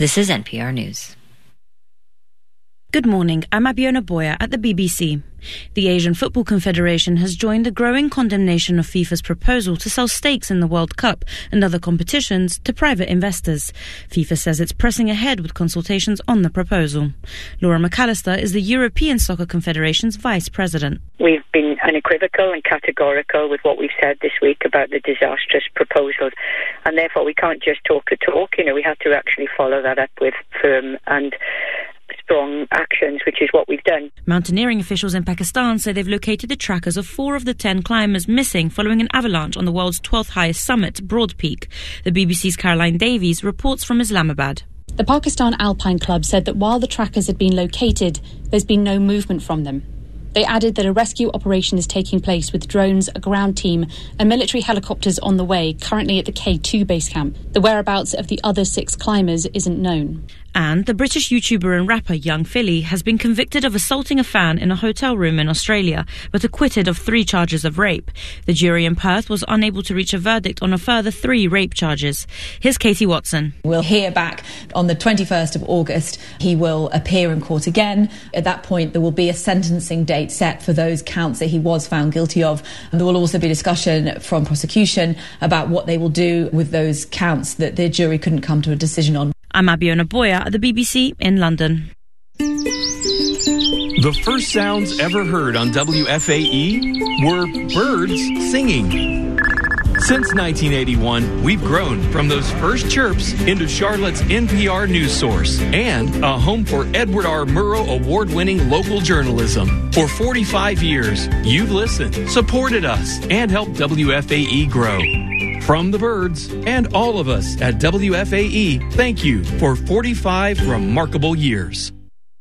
This is NPR News. Good morning, I'm Abiona Boya at the BBC. The Asian Football Confederation has joined the growing condemnation of FIFA's proposal to sell stakes in the World Cup and other competitions to private investors. FIFA says it's pressing ahead with consultations on the proposal. Laura McAllister is the European Soccer Confederation's vice president. We've been unequivocal and categorical with what we've said this week about the disastrous proposals, and therefore we can't just talk the talk. We have to actually follow that up with firm and strong actions, which is what we've done. Mountaineering officials in Pakistan say they've located the trackers of 4 of the 10 climbers missing following an avalanche on the world's 12th highest summit, Broad Peak. The BBC's Caroline Davies reports from Islamabad. The Pakistan Alpine Club said that while the trackers had been located, there's been no movement from them. They added that a rescue operation is taking place with drones, a ground team and military helicopters on the way, currently at the K2 base camp. The whereabouts of the other 6 climbers isn't known. And the British YouTuber and rapper Young Philly has been convicted of assaulting a fan in a hotel room in Australia, but acquitted of 3 charges of rape. The jury in Perth was unable to reach a verdict on a further 3 rape charges. Here's Katie Watson. We'll hear back on the 21st of August. He will appear in court again. At that point, there will be a sentencing date set for those counts that he was found guilty of. And there will also be discussion from prosecution about what they will do with those counts that the jury couldn't come to a decision on. I'm Abiona Boya at the BBC in London. The first sounds ever heard on WFAE were birds singing. Since 1981, we've grown from those first chirps into Charlotte's NPR news source and a home for Edward R. Murrow award-winning local journalism. For 45 years, you've listened, supported us, and helped WFAE grow. From the birds and all of us at WFAE, thank you for 45 remarkable years.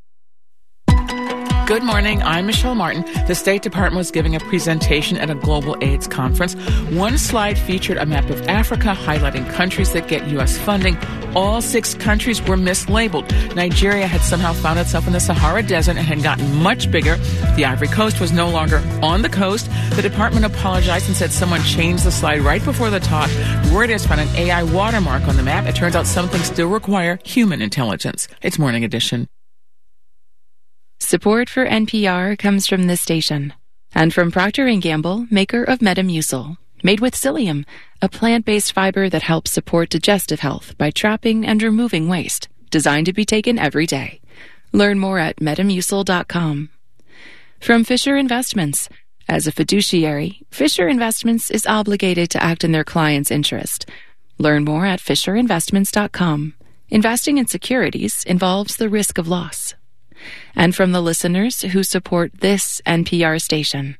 Good morning. I'm Michelle Martin. The State Department was giving a presentation at a global AIDS conference. One slide featured a map of Africa highlighting countries that get U.S. funding. All 6 countries were mislabeled. Nigeria had somehow found itself in the Sahara Desert and had gotten much bigger. The Ivory Coast was no longer on the coast. The department apologized and said someone changed the slide right before the talk. Reuters found an AI watermark on the map. It turns out some things still require human intelligence. It's Morning Edition. Support for NPR comes from this station and from Procter & Gamble, maker of Metamucil, made with psyllium, a plant-based fiber that helps support digestive health by trapping and removing waste, designed to be taken every day. Learn more at Metamucil.com. From Fisher Investments. As a fiduciary, Fisher Investments is obligated to act in their client's interest. Learn more at FisherInvestments.com. Investing in securities involves the risk of loss. And from the listeners who support this NPR station.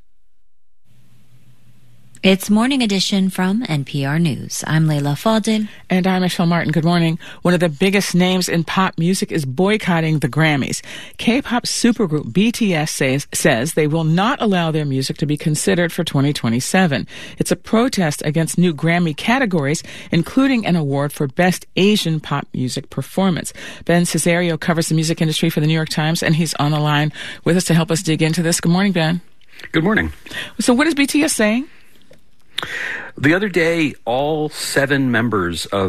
It's Morning Edition from NPR News. I'm Leila Fadil. And I'm Michelle Martin. Good morning. One of the biggest names in pop music is boycotting the Grammys. K-pop supergroup BTS says they will not allow their music to be considered for 2027. It's a protest against new Grammy categories, including an award for Best Asian Pop Music Performance. Ben Cesario covers the music industry for the New York Times, and he's on the line with us to help us dig into this. Good morning, Ben. Good morning. So what is BTS saying? The other day, all 7 members of